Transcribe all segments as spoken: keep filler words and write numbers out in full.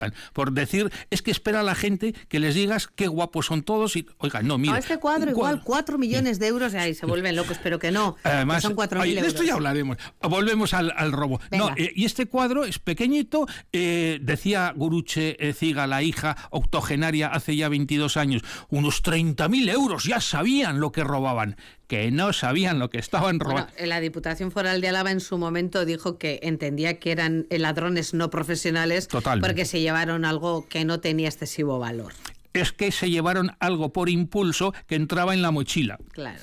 por decir, es que espera a la gente que les digas qué guapos son todos y, oiga, no, mira. A este cuadro igual cuadro. cuatro millones de euros, y ahí se vuelven locos, pero que no, Además, que son cuatro mil euros. De esto ya hablaremos. Volvemos al, al robo. Venga. No, eh, y este cuadro es pequeñito, eh, decía Guruche eh, Ziga, la hija octogenaria, hace ya veintidós años, unos treinta mil euros, ya sabían lo que robaban. Que no sabían lo que estaban robando. Bueno, la Diputación Foral de Álava en su momento dijo que entendía que eran ladrones no profesionales. Totalmente. Porque se llevaron algo que no tenía excesivo valor. Es que se llevaron algo por impulso que entraba en la mochila. Claro.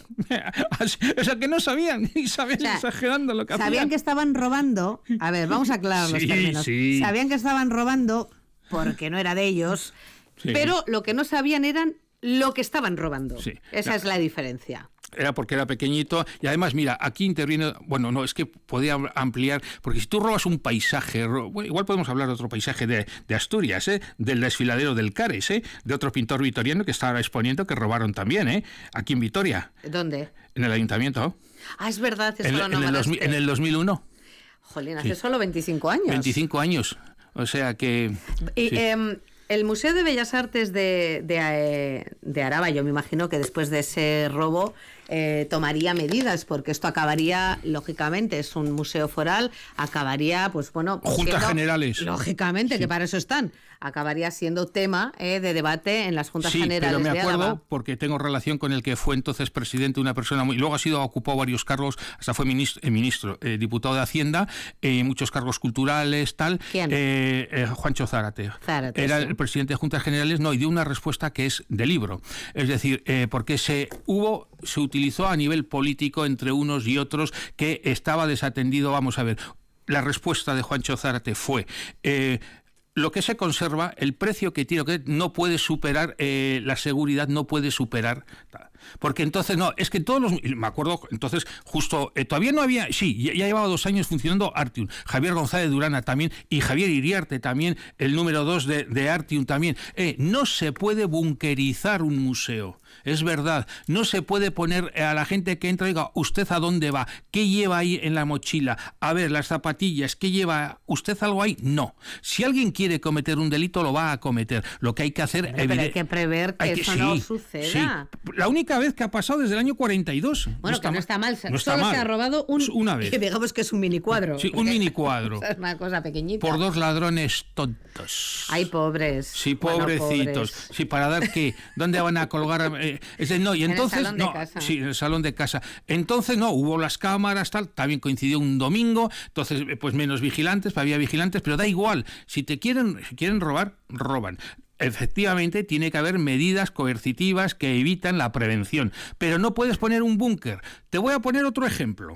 O sea, que no sabían, y sabían, o sea, exagerando lo que sabían hacían. Sabían que estaban robando, a ver, vamos a aclarar los sí, términos. Sí. Sabían que estaban robando porque no era de ellos, sí. Pero lo que no sabían eran lo que estaban robando. Sí. Esa no. es la diferencia. Era porque era pequeñito y además, mira, aquí interviene, bueno, no, es que podía ampliar, porque si tú robas un paisaje, bueno, igual podemos hablar de otro paisaje de, de Asturias, ¿eh? Del desfiladero del Cares, ¿eh? De otro pintor vitoriano que está ahora exponiendo que robaron también, ¿eh? Aquí en Vitoria. ¿Dónde? En el ayuntamiento. Ah, es verdad, eso en, lo en, el dos mil, en el dos mil uno. Jolín, hace sí. solo veinticinco años. veinticinco años, o sea que... Y, sí. eh, el Museo de Bellas Artes de, de, de Araba, yo me imagino que después de ese robo eh, tomaría medidas, porque esto acabaría, lógicamente, es un museo foral, acabaría, pues bueno... Juntas siendo, generales. Lógicamente, sí. que para eso están. Acabaría siendo tema eh, de debate en las juntas sí, generales de pero me acuerdo, Álava. Porque tengo relación con el que fue entonces presidente, una persona muy... Luego ha sido, ocupó varios cargos, hasta fue ministro, eh, ministro eh, diputado de Hacienda, eh, muchos cargos culturales, tal. ¿Quién? Eh, eh, Juancho Zárate. Zárate, Era sí. el presidente de Juntas Generales, no, y dio una respuesta que es de libro. Es decir, eh, porque se hubo, se utilizó a nivel político entre unos y otros que estaba desatendido. Vamos a ver, la respuesta de Juancho Zárate fue... Eh, lo que se conserva, el precio que tiene, que no puede superar, eh, la seguridad no puede superar, porque entonces, no, es que todos los, me acuerdo, entonces, justo, eh, todavía no había, sí, ya, ya llevaba dos años funcionando Artium, Javier González Durana también, y Javier Iriarte también, el número dos de, de Artium también, eh, no se puede bunkerizar un museo, es verdad, no se puede poner a la gente que entra, diga, ¿usted a dónde va? ¿Qué lleva ahí en la mochila? A ver, las zapatillas, ¿qué lleva? ¿Usted algo ahí? No. Si alguien quiere cometer un delito, lo va a cometer. Lo que hay que hacer... Pero, pero hay que prever que, que eso sí, no suceda. Sí. La única vez que ha pasado desde el año cuarenta y dos. Bueno, no que no está mal. No está Solo mal. se ha robado un... Una vez. Que digamos que es un mini cuadro. Sí, un mini cuadro. Es una cosa pequeñita. Por dos ladrones tontos. Ay, pobres. Sí, pobrecitos. Bueno, pobres. Sí, ¿para dar qué? ¿Dónde van a colgar? Eh, es de, no, y entonces... En el salón no, de casa. Sí, en el salón de casa. Entonces, no, hubo las cámaras, tal, también coincidió un domingo, entonces, pues menos vigilantes, había vigilantes, pero da igual. Si te quieren, si quieren robar, roban. Efectivamente, tiene que haber medidas coercitivas que evitan la prevención, pero no puedes poner un búnker. Te voy a poner otro ejemplo.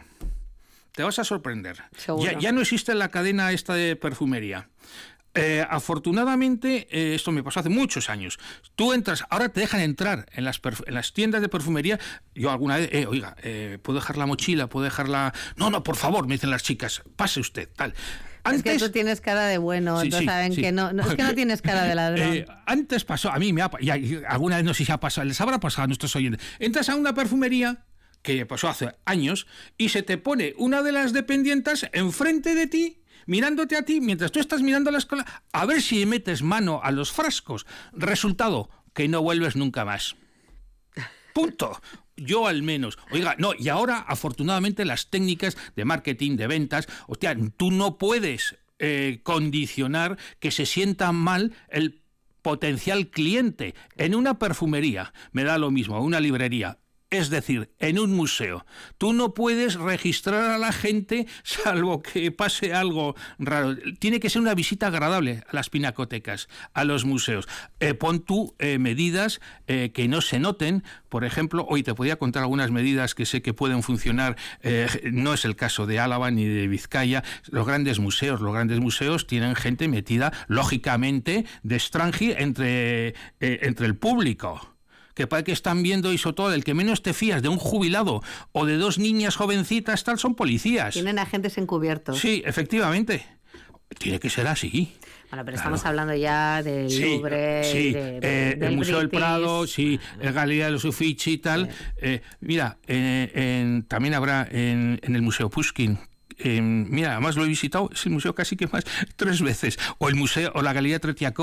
Te vas a sorprender. Ya, ya no existe la cadena esta de perfumería. Eh, afortunadamente, eh, esto me pasó hace muchos años. Tú entras, ahora te dejan entrar en las, en las tiendas de perfumería. Yo alguna vez, eh, oiga, eh, ¿puedo dejar la mochila? ¿Puedo dejar la...? No, no, por favor, me dicen las chicas, pase usted, tal. Antes, es que tú tienes cara de bueno, sí, entonces sí, saben sí. que no, no, es que no tienes cara de ladrón. Eh, antes pasó, a mí me ha ya, alguna vez no sé si ha pasado, les habrá pasado a nuestros oyentes. Entras a una perfumería, que pasó hace años, y se te pone una de las dependientas enfrente de ti, mirándote a ti, mientras tú estás mirando la escuela, a ver si metes mano a los frascos. Resultado, que no vuelves nunca más. Punto. Yo al menos. Oiga, no, y ahora, afortunadamente, las técnicas de marketing, de ventas, hostia, tú no puedes eh, condicionar que se sienta mal el potencial cliente en una perfumería. Me da lo mismo, una librería. Es decir, en un museo. Tú no puedes registrar a la gente salvo que pase algo raro. Tiene que ser una visita agradable a las pinacotecas, a los museos. Eh, pon tú eh, medidas eh, que no se noten. Por ejemplo, hoy te podía contar algunas medidas que sé que pueden funcionar. Eh, no es el caso de Álava ni de Vizcaya. Los grandes museos, los grandes museos tienen gente metida, lógicamente, de extranjero entre, eh, entre el público. Que para que están viendo y sobre todo el que menos te fías de un jubilado o de dos niñas jovencitas tal son policías. Tienen agentes encubiertos. Sí, efectivamente. Tiene que ser así. Bueno, pero estamos claro. hablando ya del sí, Louvre, sí, de, eh, del el Museo British. del Prado, sí, el Galería de los Uffizi y tal. Sí. Eh, mira, eh, en, también habrá en, en el Museo Pushkin, Eh, mira, además lo he visitado, es el museo casi que más tres veces. O el museo, o la Galería Tretiakov,